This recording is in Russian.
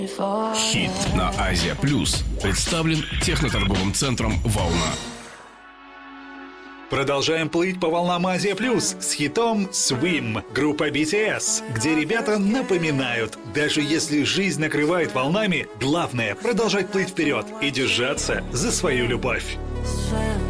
Хит на Азия Плюс представлен техноторговым центром «Волна». Продолжаем плыть по волнам Азия Плюс с хитом Swim группа BTS, где ребята напоминают, даже если жизнь накрывает волнами, главное продолжать плыть вперед и держаться за свою любовь.